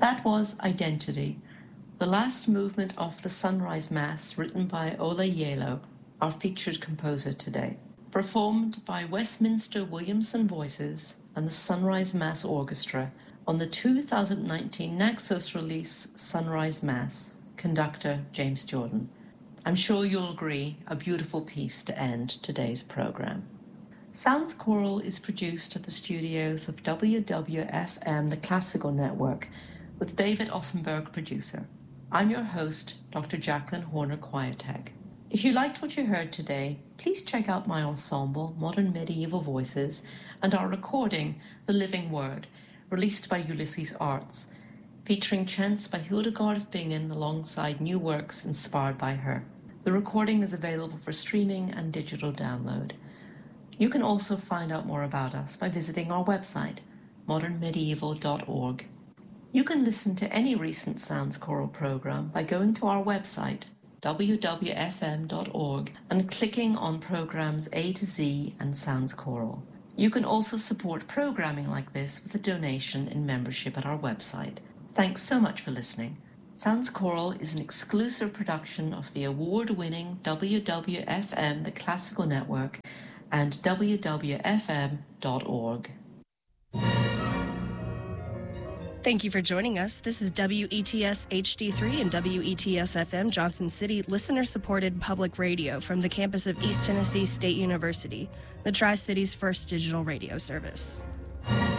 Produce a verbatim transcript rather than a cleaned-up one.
That was Identity, the last movement of the Sunrise Mass written by Ola Yelo, our featured composer today. Performed by Westminster Williamson Voices and the Sunrise Mass Orchestra on the two thousand nineteen Naxos release Sunrise Mass, conductor James Jordan. I'm sure you'll agree, a beautiful piece to end today's program. Sounds Choral is produced at the studios of W W F M, the Classical Network, with David Ossenberg, producer. I'm your host, Doctor Jacqueline Horner-Quietek. If you liked what you heard today, please check out my ensemble, Modern Medieval Voices, and our recording, The Living Word, released by Ulysses Arts, featuring chants by Hildegard of Bingen alongside new works inspired by her. The recording is available for streaming and digital download. You can also find out more about us by visiting our website, modern medieval dot org. You can listen to any recent Sounds Choral program by going to our website, w w f m dot org, and clicking on programs A to Z and Sounds Choral. You can also support programming like this with a donation in membership at our website. Thanks so much for listening. Sounds Choral is an exclusive production of the award-winning W W F M, the Classical Network, and w w f m dot org. Thank you for joining us. This is W E T S H D three and W E T S F M Johnson City, listener-supported public radio from the campus of East Tennessee State University, the Tri-City's first digital radio service.